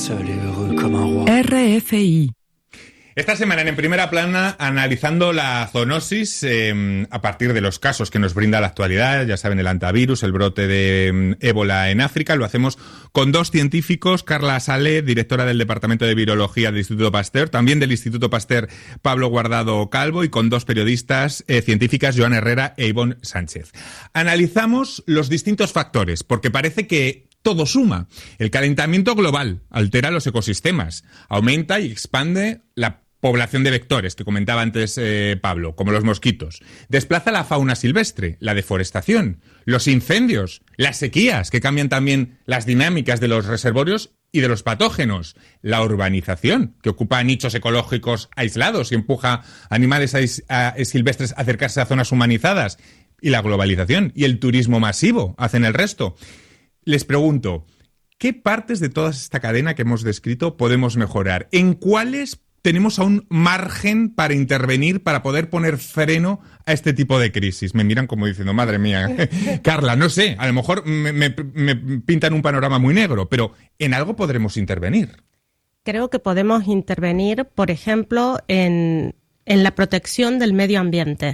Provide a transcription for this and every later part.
seul et heureux comme un roi. RFI. Esta semana en Primera Plana, analizando la zoonosis a partir de los casos que nos brinda la actualidad, ya saben, el hantavirus, el brote de ébola en África. Lo hacemos con dos científicos, Carla Salé, directora del Departamento de Virología del Instituto Pasteur, también del Instituto Pasteur Pablo Guardado Calvo, y con dos periodistas científicas, Joana Herrera e Ivonne Sánchez. Analizamos los distintos factores, porque parece que todo suma. El calentamiento global altera los ecosistemas, aumenta y expande la población de vectores, que comentaba antes Pablo, como los mosquitos. Desplaza la fauna silvestre, la deforestación, los incendios, las sequías, que cambian también las dinámicas de los reservorios y de los patógenos. La urbanización, que ocupa nichos ecológicos aislados y empuja animales silvestres a acercarse a zonas humanizadas. Y la globalización y el turismo masivo hacen el resto. Les pregunto, ¿qué partes de toda esta cadena que hemos descrito podemos mejorar? ¿En cuáles tenemos aún margen para intervenir, para poder poner freno a este tipo de crisis? Me miran como diciendo, madre mía, Carla, no sé, a lo mejor me pintan un panorama muy negro, pero ¿en algo podremos intervenir? Creo que podemos intervenir, por ejemplo, en la protección del medio ambiente.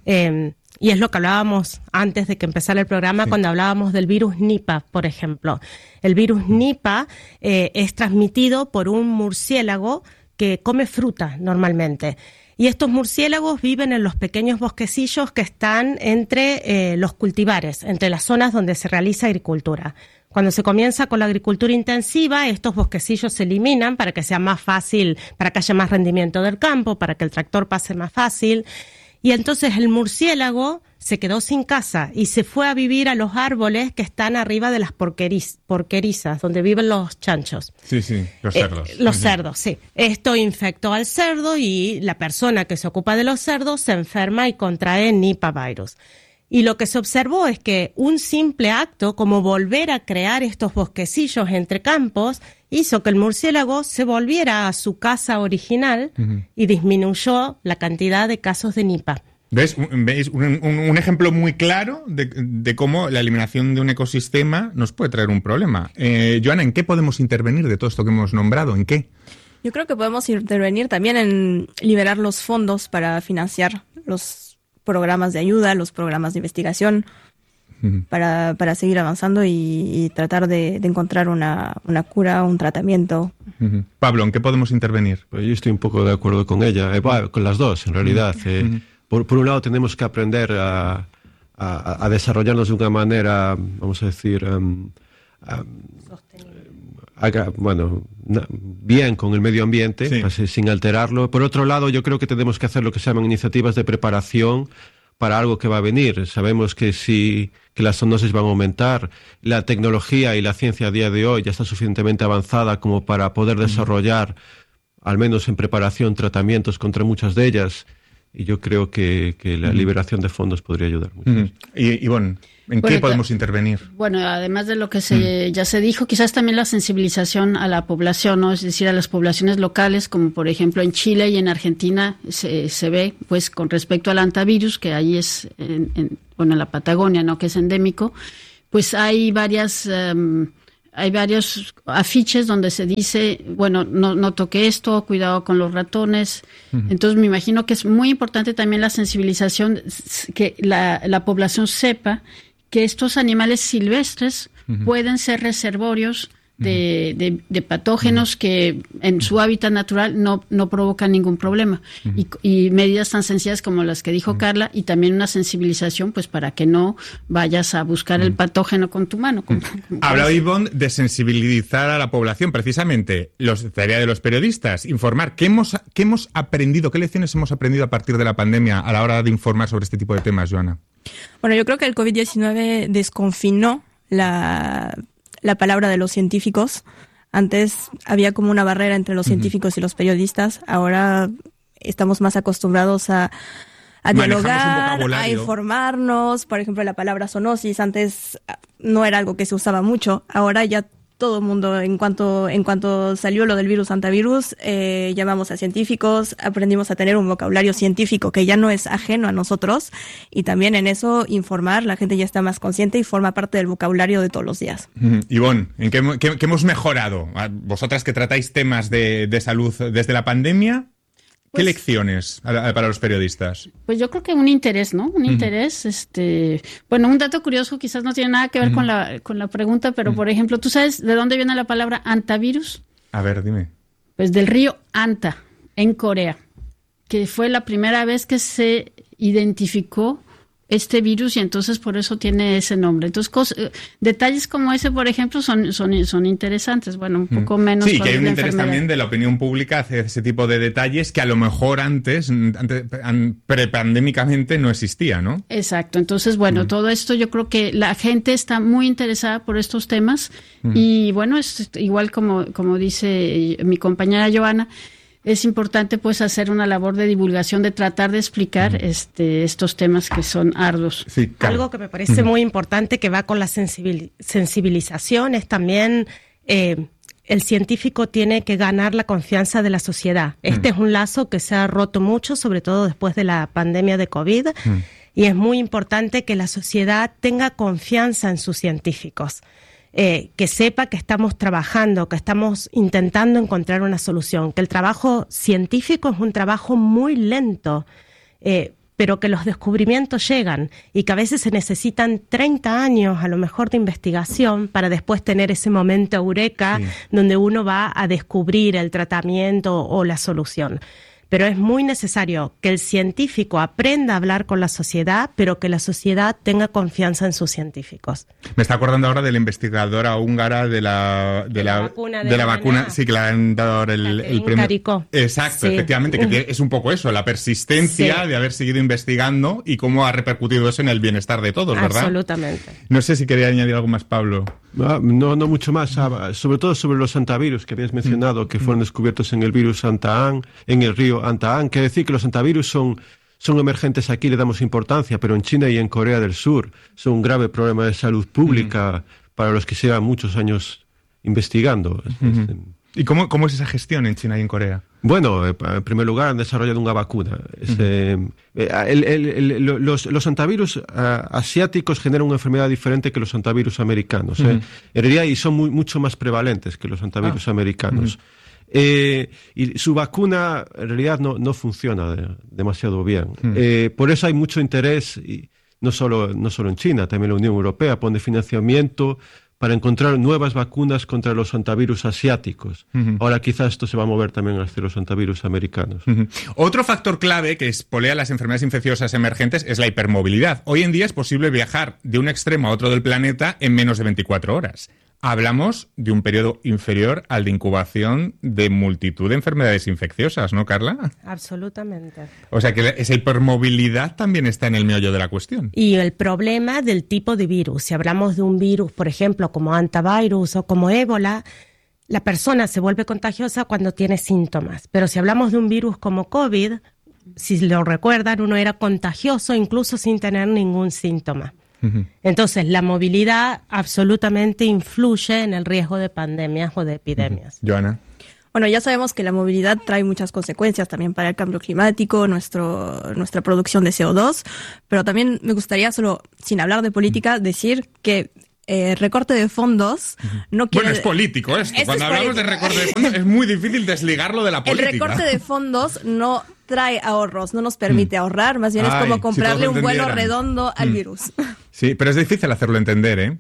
Y es lo que hablábamos antes de que empezara el programa, cuando hablábamos del virus Nipah, por ejemplo. El virus Nipah es transmitido por un murciélago que come fruta normalmente. Y estos murciélagos viven en los pequeños bosquecillos que están entre los cultivares, entre las zonas donde se realiza agricultura. Cuando se comienza con la agricultura intensiva, estos bosquecillos se eliminan para que sea más fácil, para que haya más rendimiento del campo, para que el tractor pase más fácil. Y entonces el murciélago se quedó sin casa y se fue a vivir a los árboles que están arriba de las porquerizas, donde viven los chanchos. Sí, los cerdos. Los cerdos, sí. Esto infectó al cerdo y la persona que se ocupa de los cerdos se enferma y contrae Nipah virus. Y lo que se observó es que un simple acto, como volver a crear estos bosquecillos entre campos, hizo que el murciélago se volviera a su casa original y disminuyó la cantidad de casos de Nipah. ¿Veis un ejemplo muy claro de cómo la eliminación de un ecosistema nos puede traer un problema? Joana, ¿en qué podemos intervenir de todo esto que hemos nombrado? ¿En qué? Yo creo que podemos intervenir también en liberar los fondos para financiar los programas de ayuda, los programas de investigación, para seguir avanzando y tratar de encontrar una cura, un tratamiento. Pablo, ¿en qué podemos intervenir? Pues yo estoy un poco de acuerdo con ella, con las dos, en realidad. Por un lado, tenemos que aprender a desarrollarnos de una manera, vamos a decir, bien con el medio ambiente, sin alterarlo. Por otro lado, yo creo que tenemos que hacer lo que se llaman iniciativas de preparación para algo que va a venir. Sabemos que las zoonosis van a aumentar. La tecnología y la ciencia a día de hoy ya está suficientemente avanzada como para poder desarrollar, al menos en preparación, tratamientos contra muchas de ellas. Y yo creo que la liberación de fondos podría ayudar mucho. Y Ivonne, ¿en qué podemos intervenir? Bueno, además de lo que ya se dijo, quizás también la sensibilización a la población, ¿no? Es decir, a las poblaciones locales, como por ejemplo en Chile y en Argentina se ve, pues con respecto al hantavirus, que ahí es en la Patagonia, ¿no? Que es endémico, pues hay varios afiches donde se dice, bueno, no toque esto, cuidado con los ratones. Entonces me imagino que es muy importante también la sensibilización, que la población sepa que estos animales silvestres pueden ser reservorios de patógenos que en su hábitat natural no provocan ningún problema. Y medidas tan sencillas como las que dijo Carla, y también una sensibilización pues para que no vayas a buscar el patógeno con tu mano. Hablaba Ivonne de sensibilizar a la población, precisamente tarea de los periodistas, informar. ¿Qué hemos aprendido, qué lecciones hemos aprendido a partir de la pandemia a la hora de informar sobre este tipo de temas, Joana? Bueno, yo creo que el COVID-19 desconfinó la palabra de los científicos. Antes había como una barrera entre los científicos y los periodistas. Ahora estamos más acostumbrados a dialogar, a informarnos. Por ejemplo, la palabra zoonosis antes no era algo que se usaba mucho. Ahora ya todo el mundo, en cuanto salió lo del virus antivirus, llamamos a científicos, aprendimos a tener un vocabulario científico que ya no es ajeno a nosotros, y también en eso informar, la gente ya está más consciente y forma parte del vocabulario de todos los días. Ivonne, ¿en qué hemos mejorado? Vosotras que tratáis temas de salud desde la pandemia, ¿qué lecciones para los periodistas? Pues yo creo que un interés, ¿no? Un interés, bueno, un dato curioso, quizás no tiene nada que ver con la pregunta, pero por ejemplo, ¿tú sabes de dónde viene la palabra antivirus? A ver, dime. Pues del río Anta, en Corea, que fue la primera vez que se identificó este virus y entonces por eso tiene ese nombre. Entonces, detalles como ese, por ejemplo, son interesantes. Bueno, un poco menos. Sí, que hay un interés también de la opinión pública hacia ese tipo de detalles que a lo mejor antes prepandémicamente, no existía, ¿no? Exacto. Entonces, bueno, todo esto yo creo que la gente está muy interesada por estos temas y bueno, es igual como dice mi compañera Joana, es importante pues hacer una labor de divulgación, de tratar de explicar estos temas que son arduos. Sí, claro. Algo que me parece muy importante que va con la sensibilización es también el científico tiene que ganar la confianza de la sociedad. Este es un lazo que se ha roto mucho, sobre todo después de la pandemia de COVID, y es muy importante que la sociedad tenga confianza en sus científicos. Que sepa que estamos trabajando, que estamos intentando encontrar una solución, que el trabajo científico es un trabajo muy lento, pero que los descubrimientos llegan y que a veces se necesitan 30 años a lo mejor de investigación para después tener ese momento eureka donde uno va a descubrir el tratamiento o la solución. Pero es muy necesario que el científico aprenda a hablar con la sociedad, pero que la sociedad tenga confianza en sus científicos. Me está acordando ahora de la investigadora húngara de la vacuna, sí, que le han dado ahora el premio. Caricó. Exacto, sí. Efectivamente, que es un poco eso, la persistencia de haber seguido investigando y cómo ha repercutido eso en el bienestar de todos, ¿verdad? Absolutamente. No sé si quería añadir algo más, Pablo. No mucho más, sobre todo sobre los antivirus que habías mencionado, que fueron descubiertos en el virus Antaán, en el río Antaán. Quiere decir que los antivirus son emergentes aquí, le damos importancia, pero en China y en Corea del Sur son un grave problema de salud pública para los que se llevan muchos años investigando. ¿Y cómo es esa gestión en China y en Corea? Bueno, en primer lugar han desarrollado una vacuna. Los antivirus asiáticos generan una enfermedad diferente que los antivirus americanos. En realidad, y son mucho más prevalentes que los antivirus americanos. Y su vacuna en realidad no funciona demasiado bien. Por eso hay mucho interés, y no solo en China, también la Unión Europea pone financiamiento para encontrar nuevas vacunas contra los antivirus asiáticos. Ahora quizás esto se va a mover también hacia los antivirus americanos. Otro factor clave que espolea las enfermedades infecciosas emergentes es la hipermovilidad. Hoy en día es posible viajar de un extremo a otro del planeta en menos de 24 horas. Hablamos de un periodo inferior al de incubación de multitud de enfermedades infecciosas, ¿no, Carla? Absolutamente. O sea que esa hipermovilidad también está en el meollo de la cuestión. Y el problema del tipo de virus. Si hablamos de un virus, por ejemplo, como antivirus o como ébola, la persona se vuelve contagiosa cuando tiene síntomas. Pero si hablamos de un virus como COVID, si lo recuerdan, uno era contagioso incluso sin tener ningún síntoma. Entonces, la movilidad absolutamente influye en el riesgo de pandemias o de epidemias. Joana. Bueno, ya sabemos que la movilidad trae muchas consecuencias también para el cambio climático, nuestra producción de CO2, pero también me gustaría, solo sin hablar de política, decir que recorte de fondos no quiere... Bueno, es político esto. Cuando hablamos de recorte de fondos es muy difícil desligarlo de la política. El recorte de fondos no trae ahorros, no nos permite ahorrar, más bien es como comprarle un vuelo redondo al virus. Sí, pero es difícil hacerlo entender, ¿eh?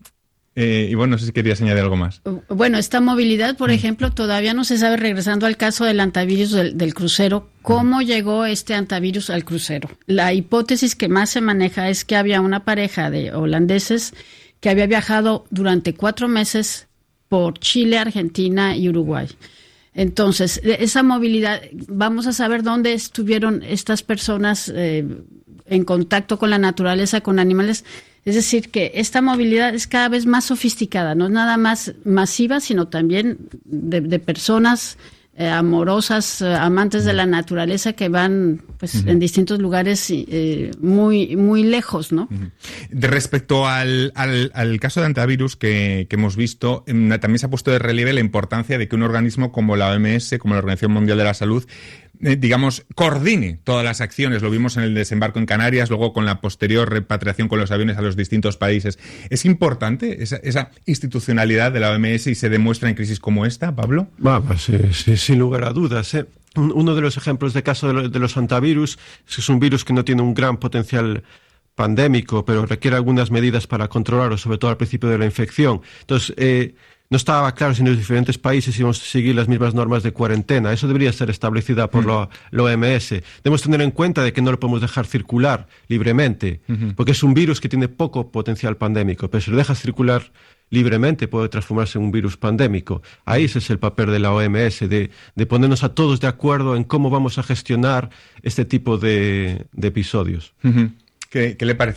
Y bueno, no sé si querías añadir algo más. Bueno, esta movilidad, por ejemplo, todavía no se sabe, regresando al caso del antivirus del crucero, cómo llegó este antivirus al crucero. La hipótesis que más se maneja es que había una pareja de holandeses que había viajado durante 4 meses por Chile, Argentina y Uruguay. Entonces, esa movilidad, vamos a saber dónde estuvieron estas personas en contacto con la naturaleza, con animales. Es decir, que esta movilidad es cada vez más sofisticada, no es nada más masiva, sino también de personas amorosas, amantes de la naturaleza que van pues en distintos lugares muy, muy lejos, ¿no? Respecto al caso de antivirus que hemos visto, también se ha puesto de relieve la importancia de que un organismo como la OMS, como la Organización Mundial de la Salud, digamos, coordine todas las acciones. Lo vimos en el desembarco en Canarias, luego con la posterior repatriación con los aviones a los distintos países. ¿Es importante esa institucionalidad de la OMS y se demuestra en crisis como esta, Pablo? Sí, sin lugar a dudas. Uno de los ejemplos de caso de los antivirus es un virus que no tiene un gran potencial pandémico, pero requiere algunas medidas para controlarlo, sobre todo al principio de la infección. Entonces, no estaba claro si en los diferentes países íbamos a seguir las mismas normas de cuarentena. Eso debería ser establecida por la OMS. Debemos tener en cuenta de que no lo podemos dejar circular libremente, porque es un virus que tiene poco potencial pandémico, pero si lo dejas circular libremente puede transformarse en un virus pandémico. Ahí ese es el papel de la OMS, de ponernos a todos de acuerdo en cómo vamos a gestionar este tipo de episodios. ¿Qué le parece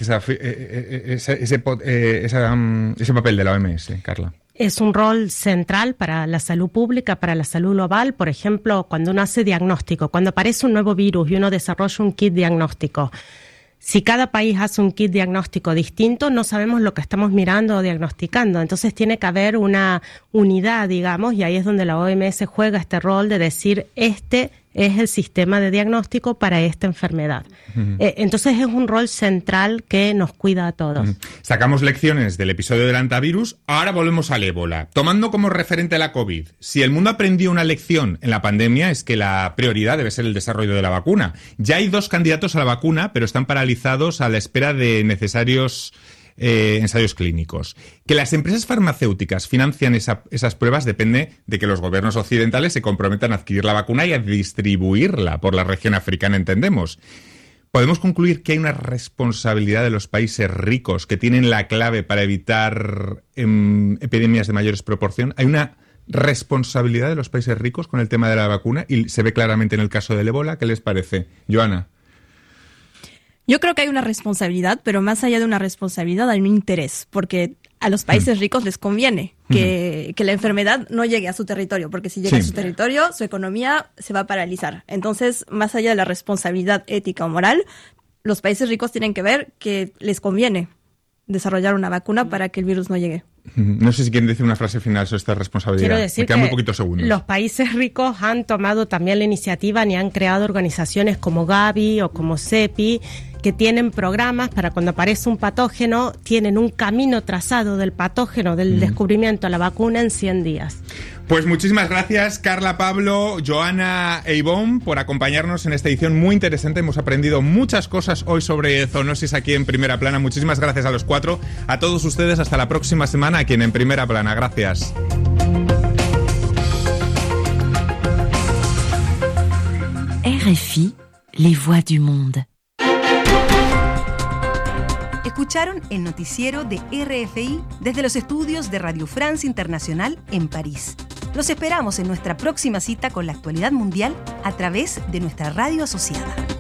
ese papel de la OMS, Carla? Es un rol central para la salud pública, para la salud global. Por ejemplo, cuando uno hace diagnóstico, cuando aparece un nuevo virus y uno desarrolla un kit diagnóstico, si cada país hace un kit diagnóstico distinto, no sabemos lo que estamos mirando o diagnosticando. Entonces tiene que haber una unidad, digamos, y ahí es donde la OMS juega este rol de decir, este es el sistema de diagnóstico para esta enfermedad. Entonces es un rol central que nos cuida a todos. Sacamos lecciones del episodio del antivirus, ahora volvemos al ébola. Tomando como referente la COVID, si el mundo aprendió una lección en la pandemia es que la prioridad debe ser el desarrollo de la vacuna. Ya hay 2 candidatos a la vacuna, pero están paralizados a la espera de necesarios ensayos clínicos. Que las empresas farmacéuticas financian esas pruebas depende de que los gobiernos occidentales se comprometan a adquirir la vacuna y a distribuirla por la región africana, entendemos. ¿Podemos concluir que hay una responsabilidad de los países ricos que tienen la clave para evitar epidemias de mayores proporción? ¿Hay una responsabilidad de los países ricos con el tema de la vacuna? Y se ve claramente en el caso del ébola. ¿Qué les parece? Joana. Yo creo que hay una responsabilidad, pero más allá de una responsabilidad hay un interés, porque a los países ricos les conviene que la enfermedad no llegue a su territorio, porque si llega a su territorio, su economía se va a paralizar. Entonces, más allá de la responsabilidad ética o moral, los países ricos tienen que ver que les conviene desarrollar una vacuna para que el virus no llegue. No sé si quieren decir una frase final sobre esta responsabilidad. Quiero decir me quedan muy poquitos segundos. Los países ricos han tomado también la iniciativa y han creado organizaciones como Gavi o como CEPI, que tienen programas para cuando aparece un patógeno, tienen un camino trazado del patógeno, del descubrimiento a la vacuna en 100 días. Pues muchísimas gracias, Carla, Pablo, Joana e Ivonne, por acompañarnos en esta edición muy interesante. Hemos aprendido muchas cosas hoy sobre zoonosis aquí en Primera Plana. Muchísimas gracias a los 4. A todos ustedes, hasta la próxima semana aquí en Primera Plana. Gracias. RFI, les voix du monde. Escucharon el noticiero de RFI desde los estudios de Radio France Internacional en París. Los esperamos en nuestra próxima cita con la actualidad mundial a través de nuestra radio asociada.